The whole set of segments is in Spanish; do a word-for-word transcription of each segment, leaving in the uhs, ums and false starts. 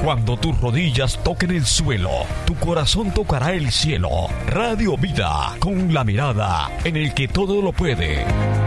Cuando tus rodillas toquen el suelo, tu corazón tocará el cielo. Radio Vida, con la mirada en el que todo lo puede.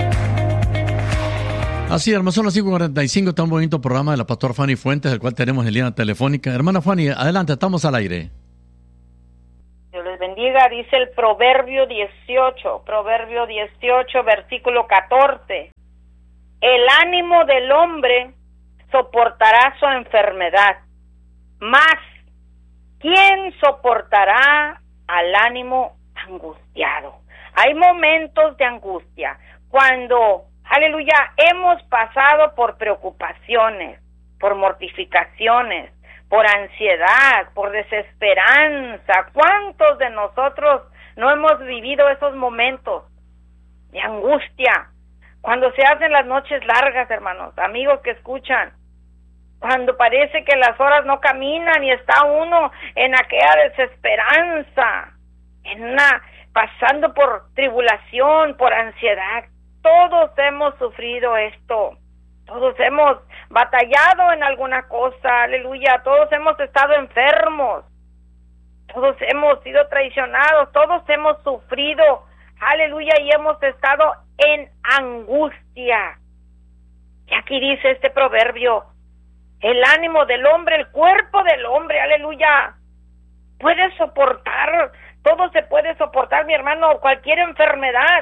Así, hermano, son las cinco cuarenta y cinco, está un bonito programa de la pastora Fanny Fuentes, el cual tenemos en línea telefónica. Hermana Fanny, adelante, estamos al aire. Dios les bendiga, dice el Proverbio dieciocho, Proverbio dieciocho, versículo catorce. El ánimo del hombre soportará su enfermedad, mas ¿quién soportará al ánimo angustiado? Hay momentos de angustia cuando, aleluya, hemos pasado por preocupaciones, por mortificaciones, por ansiedad, por desesperanza. ¿Cuántos de nosotros no hemos vivido esos momentos de angustia? Cuando se hacen las noches largas, hermanos, amigos que escuchan, cuando parece que las horas no caminan y está uno en aquella desesperanza, en una, pasando por tribulación, por ansiedad. Todos hemos sufrido esto, todos hemos batallado en alguna cosa, aleluya, todos hemos estado enfermos, todos hemos sido traicionados, todos hemos sufrido, aleluya, y hemos estado en angustia. Y aquí dice este proverbio, el ánimo del hombre, el cuerpo del hombre, aleluya, puede soportar, todo se puede soportar, mi hermano, cualquier enfermedad.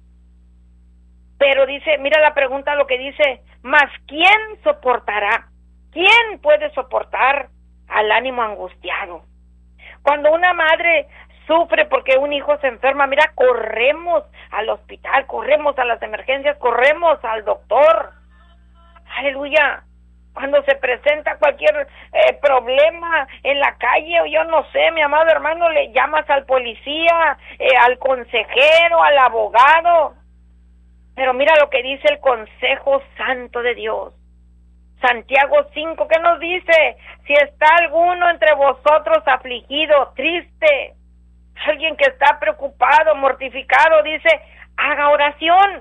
Pero dice, mira la pregunta, lo que dice, ¿mas quién soportará? ¿Quién puede soportar al ánimo angustiado? Cuando una madre sufre porque un hijo se enferma, mira, corremos al hospital, corremos a las emergencias, corremos al doctor. Aleluya. Cuando se presenta cualquier eh, problema en la calle, o yo no sé, mi amado hermano, le llamas al policía, eh, al consejero, al abogado. Pero mira lo que dice el consejo santo de Dios. Santiago cinco, ¿qué nos dice? Si está alguno entre vosotros afligido, triste, alguien que está preocupado, mortificado, dice, haga oración.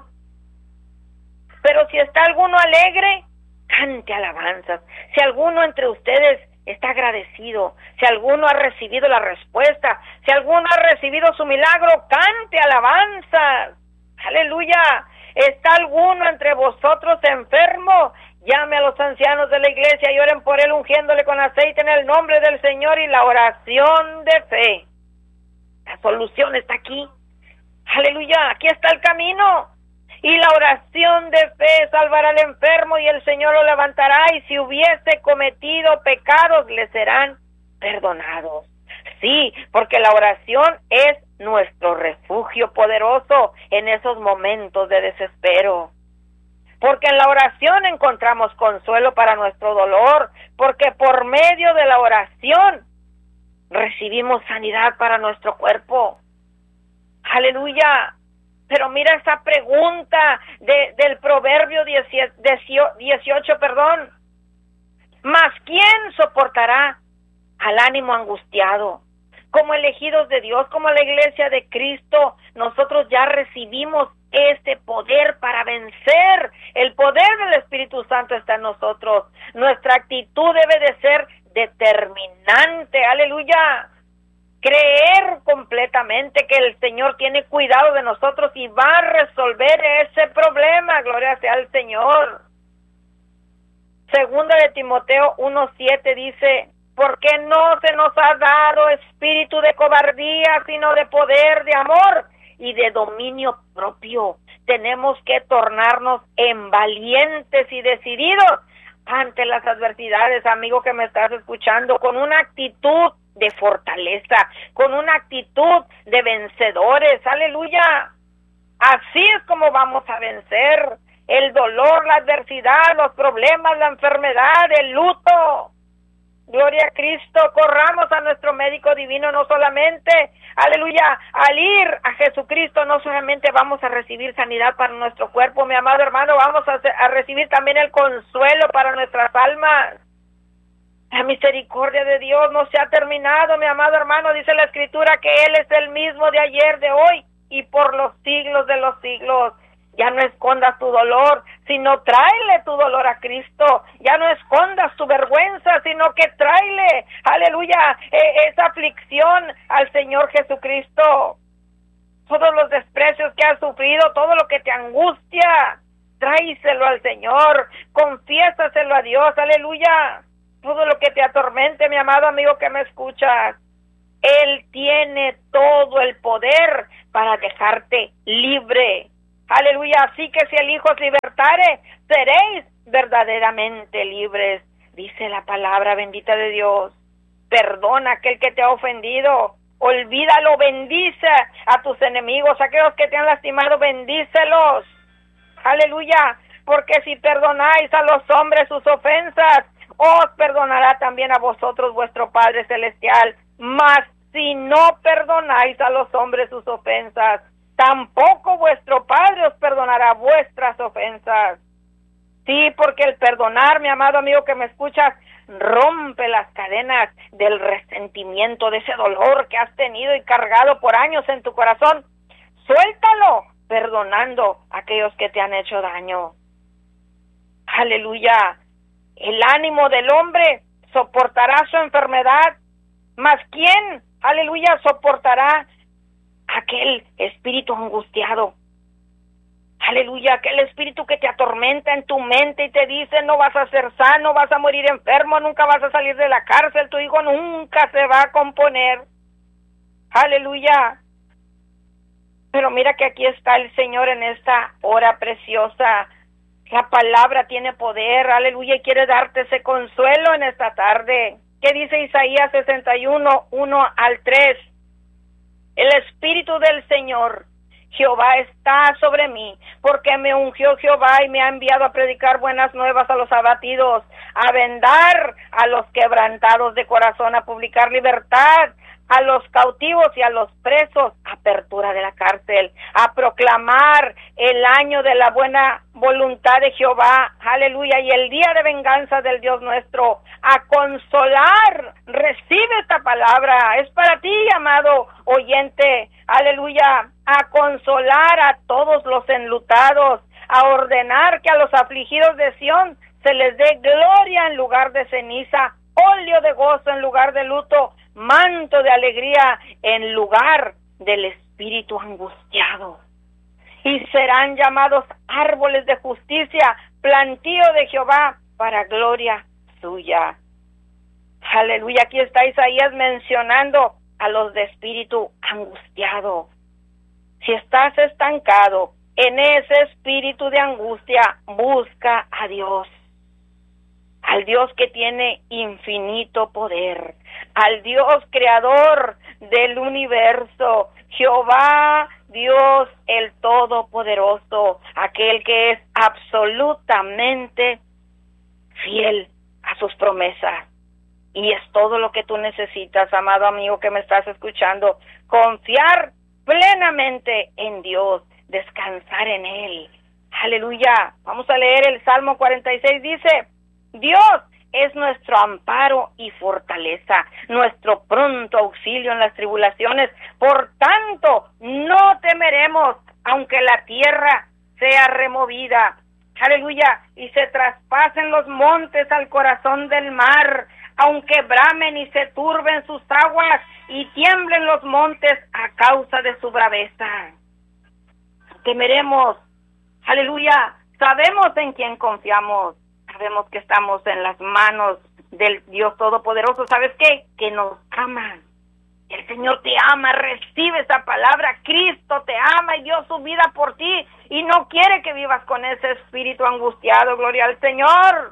Pero si está alguno alegre, cante alabanzas. Si alguno entre ustedes está agradecido, si alguno ha recibido la respuesta, si alguno ha recibido su milagro, cante alabanzas. Aleluya. ¿Está alguno entre vosotros enfermo? Llame a los ancianos de la iglesia y oren por él, ungiéndole con aceite en el nombre del Señor, y la oración de fe. La solución está aquí. Aleluya, aquí está el camino. Y la oración de fe salvará al enfermo y el Señor lo levantará, y si hubiese cometido pecados le serán perdonados. Sí, porque la oración es nuestro refugio poderoso en esos momentos de desespero. Porque en la oración encontramos consuelo para nuestro dolor, porque por medio de la oración recibimos sanidad para nuestro cuerpo. Aleluya. Pero mira esa pregunta de, del Proverbio dieciocho, perdón. ¿Mas quién soportará al ánimo angustiado? Como elegidos de Dios, como la iglesia de Cristo, nosotros ya recibimos ese poder para vencer. El poder del Espíritu Santo está en nosotros. Nuestra actitud debe de ser determinante, aleluya. Creer completamente que el Señor tiene cuidado de nosotros y va a resolver ese problema, gloria sea al Señor. Segunda de Timoteo uno siete dice, porque no se nos ha dado espíritu de cobardía, sino de poder, de amor y de dominio propio. Tenemos que tornarnos en valientes y decididos ante las adversidades, amigo que me estás escuchando, con una actitud de fortaleza, con una actitud de vencedores, aleluya. Así es como vamos a vencer el dolor, la adversidad, los problemas, la enfermedad, el luto. Gloria a Cristo, corramos a nuestro médico divino, no solamente, aleluya, al ir a Jesucristo, no solamente vamos a recibir sanidad para nuestro cuerpo, mi amado hermano, vamos a, a recibir también el consuelo para nuestras almas. La misericordia de Dios no se ha terminado, mi amado hermano, dice la Escritura que Él es el mismo de ayer, de hoy y por los siglos de los siglos. Ya no escondas tu dolor, sino tráele tu dolor a Cristo. Ya no escondas tu vergüenza, sino que tráele, aleluya, eh, esa aflicción al Señor Jesucristo. Todos los desprecios que has sufrido, todo lo que te angustia, tráiselo al Señor, confiésaselo a Dios, aleluya. Todo lo que te atormente, mi amado amigo que me escuchas, Él tiene todo el poder para dejarte libre. Aleluya, así que si el Hijo os libertare, seréis verdaderamente libres. Dice la palabra bendita de Dios. Perdona a aquel que te ha ofendido. Olvídalo, bendice a tus enemigos, a aquellos que te han lastimado, bendícelos. Aleluya, porque si perdonáis a los hombres sus ofensas, os perdonará también a vosotros vuestro Padre Celestial. Mas si no perdonáis a los hombres sus ofensas, tampoco vuestro Padre os perdonará vuestras ofensas. Sí, porque el perdonar, mi amado amigo que me escuchas, rompe las cadenas del resentimiento, de ese dolor que has tenido y cargado por años en tu corazón. Suéltalo, perdonando a aquellos que te han hecho daño. Aleluya. El ánimo del hombre soportará su enfermedad, mas ¿quién, aleluya, soportará aquel espíritu angustiado? Aleluya, aquel espíritu que te atormenta en tu mente y te dice no vas a ser sano, vas a morir enfermo, nunca vas a salir de la cárcel, tu hijo nunca se va a componer. Aleluya. Pero mira que aquí está el Señor en esta hora preciosa. La palabra tiene poder, aleluya, y quiere darte ese consuelo en esta tarde. ¿Qué dice Isaías sesenta y uno, uno al tres? El Espíritu del Señor Jehová está sobre mí, porque me ungió Jehová y me ha enviado a predicar buenas nuevas a los abatidos, a vendar a los quebrantados de corazón, a publicar libertad a los cautivos y a los presos, apertura de la cárcel, a proclamar el año de la buena voluntad de Jehová, aleluya, y el día de venganza del Dios nuestro, a consolar. Recibe esta palabra, es para ti, amado oyente, aleluya, a consolar a todos los enlutados, a ordenar que a los afligidos de Sión se les dé gloria en lugar de ceniza, óleo de gozo en lugar de luto, manto de alegría en lugar del espíritu angustiado. Y serán llamados árboles de justicia, plantío de Jehová para gloria suya. Aleluya, aquí está Isaías mencionando a los de espíritu angustiado. Si estás estancado en ese espíritu de angustia, busca a Dios. Al Dios que tiene infinito poder, al Dios creador del universo, Jehová Dios el Todopoderoso, aquel que es absolutamente fiel a sus promesas. Y es todo lo que tú necesitas, amado amigo que me estás escuchando, confiar plenamente en Dios, descansar en Él. Aleluya. Vamos a leer el Salmo cuarenta y seis, dice: Dios es nuestro amparo y fortaleza, nuestro pronto auxilio en las tribulaciones. Por tanto, no temeremos, aunque la tierra sea removida. Aleluya. Y se traspasen los montes al corazón del mar, aunque bramen y se turben sus aguas y tiemblen los montes a causa de su braveza. Temeremos. Aleluya. Sabemos en quién confiamos. Sabemos que estamos en las manos del Dios Todopoderoso. ¿Sabes qué? Que nos ama. El Señor te ama. Recibe esa palabra. Cristo te ama y dio su vida por ti. Y no quiere que vivas con ese espíritu angustiado. Gloria al Señor.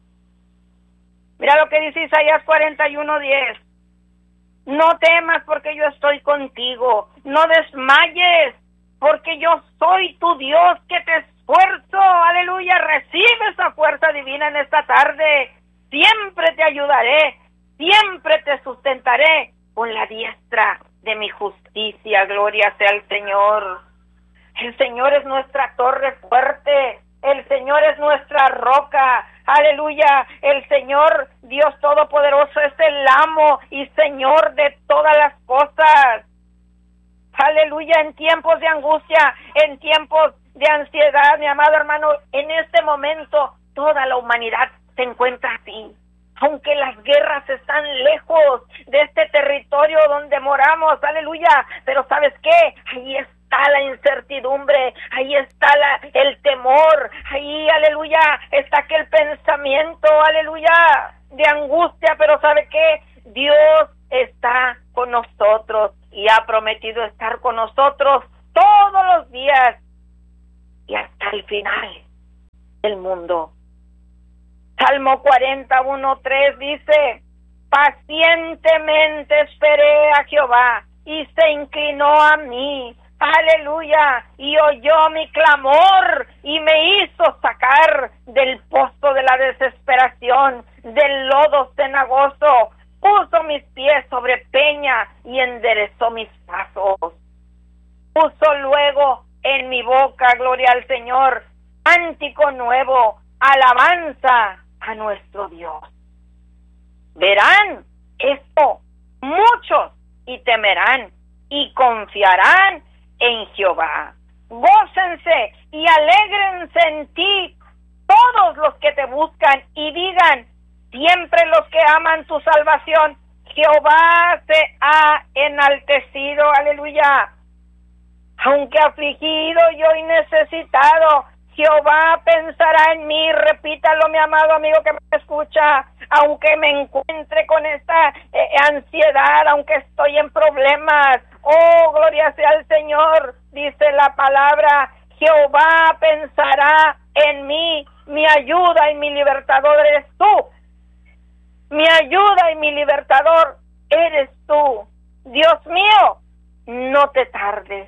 Mira lo que dice Isaías cuarenta y uno, diez. No temas porque yo estoy contigo. No desmayes porque yo soy tu Dios que te esfuerzo. Aleluya, recibe esa fuerza divina en esta tarde. Siempre te ayudaré, siempre te sustentaré con la diestra de mi justicia. Gloria sea al Señor. El Señor es nuestra torre fuerte. El Señor es nuestra roca. Aleluya. El Señor, Dios Todopoderoso, es el amo y Señor de todas las cosas. Aleluya. En tiempos de angustia, en tiempos de ansiedad, mi amado hermano, en este momento toda la humanidad se encuentra así. aunque las guerras están lejos de este territorio donde moramos, aleluya, pero ¿sabes qué? Ahí está la incertidumbre, ahí está la, el temor, ahí, aleluya, está aquel pensamiento, aleluya, de angustia, pero ¿sabe qué? Dios está con nosotros y ha prometido estar con nosotros todos los días y hasta el final del mundo. Salmo cuarenta, uno, tres dice: pacientemente esperé a Jehová y se inclinó a mí, aleluya, y oyó mi clamor y me hizo sacar del pozo de la desesperación, del lodo cenagoso, puso mis pies sobre peña y enderezó mis pasos. Puso luego en mi boca, gloria al Señor, cántico nuevo, alabanza a nuestro Dios. Verán esto muchos y temerán y confiarán en Jehová. Gócense y alégrense en ti todos los que te buscan y digan siempre los que aman tu salvación: Jehová se ha enaltecido, aleluya. Aunque afligido yo y necesitado, Jehová pensará en mí. Repítalo, mi amado amigo que me escucha. Aunque me encuentre con esta eh, ansiedad, aunque estoy en problemas, oh, gloria sea al Señor, dice la palabra, Jehová pensará en mí. Mi ayuda y mi libertador eres tú. Mi ayuda y mi libertador eres tú. Dios mío, no te tardes.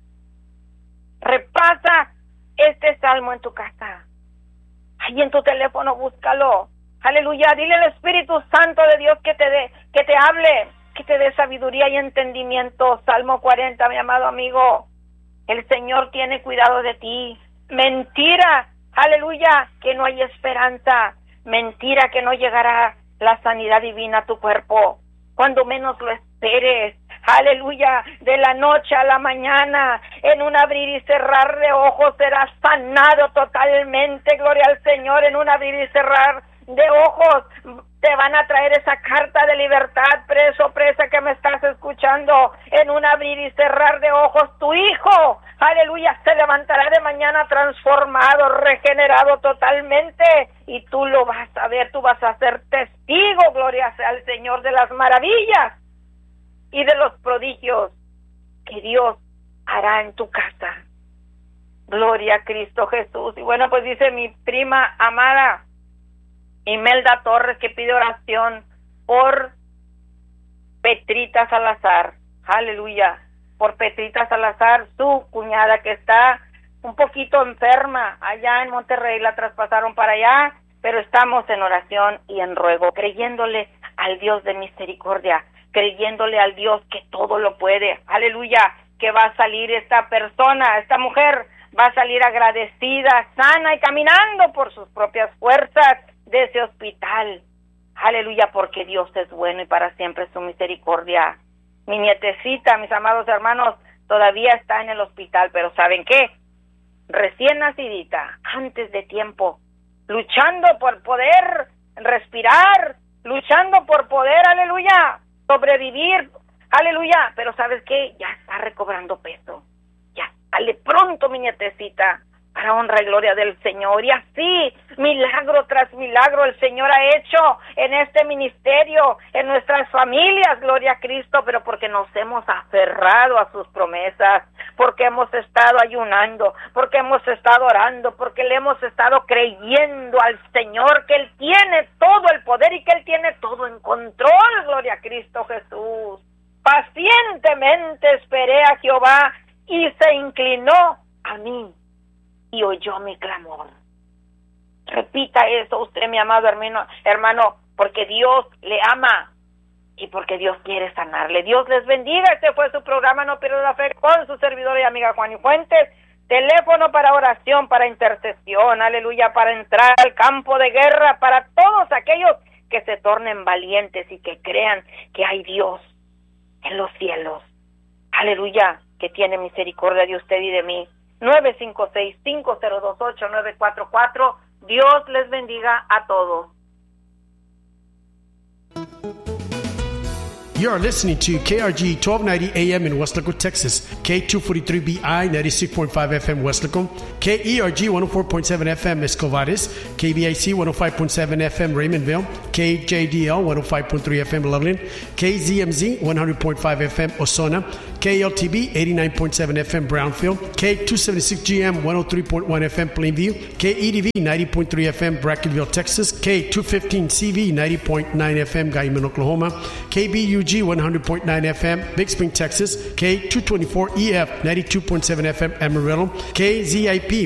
Repasa este salmo en tu casa. Ahí en tu teléfono, búscalo. Aleluya, dile al Espíritu Santo de Dios que te dé, que te hable, que te dé sabiduría y entendimiento. Salmo cuarenta, mi amado amigo. El Señor tiene cuidado de ti. Mentira, aleluya, que no hay esperanza. Mentira que no llegará la sanidad divina a tu cuerpo. Cuando menos lo esperes. Aleluya, de la noche a la mañana, en un abrir y cerrar de ojos serás sanado totalmente, gloria al Señor. En un abrir y cerrar de ojos te van a traer esa carta de libertad, preso, presa que me estás escuchando. En un abrir y cerrar de ojos tu hijo, aleluya, se levantará de mañana transformado, regenerado totalmente, y tú lo vas a ver, tú vas a ser testigo, gloria sea al Señor, de las maravillas y de los prodigios que Dios hará en tu casa. Gloria a Cristo Jesús. Y bueno, pues dice mi prima amada Imelda Torres que pide oración por Petrita Salazar. Aleluya. Por Petrita Salazar, su cuñada que está un poquito enferma allá en Monterrey, la traspasaron para allá, pero estamos en oración y en ruego, creyéndole al Dios de misericordia, creyéndole al Dios que todo lo puede, aleluya, que va a salir esta persona, esta mujer, va a salir agradecida, sana y caminando por sus propias fuerzas de ese hospital, aleluya, porque Dios es bueno y para siempre su misericordia. Mi nietecita, mis amados hermanos, todavía está en el hospital, pero ¿saben qué? Recién nacidita, antes de tiempo, luchando por poder respirar, luchando por poder, aleluya, sobrevivir, aleluya, pero ¿sabes qué? Ya está recobrando peso, ya sale pronto mi nietecita, para honra y gloria del Señor. Y así, milagro tras milagro, el Señor ha hecho en este ministerio, en nuestras familias, gloria a Cristo, pero porque nos hemos aferrado a sus promesas, porque hemos estado ayunando, porque hemos estado orando, porque le hemos estado creyendo al Señor, que Él tiene todo el poder y que Él tiene todo en control, gloria a Cristo Jesús. Pacientemente esperé a Jehová y se inclinó a mí y oyó mi clamor. Repita eso usted, mi amado hermano, hermano, porque Dios le ama y porque Dios quiere sanarle. Dios les bendiga. Este fue su programa No Pierda la Fe con su servidor y amiga Juani Fuentes. Teléfono para oración, para intercesión, aleluya, para entrar al campo de guerra, para todos aquellos que se tornen valientes y que crean que hay Dios en los cielos, aleluya, que tiene misericordia de usted y de mí. nueve cinco seis, cinco cero dos ocho, nueve cuatro cuatro. Dios les bendiga a todos. You are listening to K R G twelve ninety A M in Weslaco, Texas, K two forty-three B I ninety-six point five F M Weslaco, K E R G one oh four point seven F M Escovares, K B I C one oh five point seven F M Raymondville, K J D L one oh five point three F M Loveland, K Z M Z one hundred point five F M Osona, K L T B eighty-nine point seven F M Brownfield, K two seventy-six G M one oh three point one F M Plainview, K E D V ninety point three F M Brackenville, Texas, K two fifteen C V ninety point nine F M Guyman, Oklahoma, K B U G one hundred point nine F M Big Spring, Texas, K two twenty-four E F ninety-two point seven F M Amarillo, K Z I P